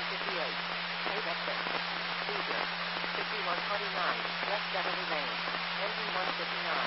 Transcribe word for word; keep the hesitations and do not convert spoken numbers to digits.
fifty-eight. eight exit. Diesel. fifty-one twenty-nine. West Beverly Lane. Engine one fifty-nine.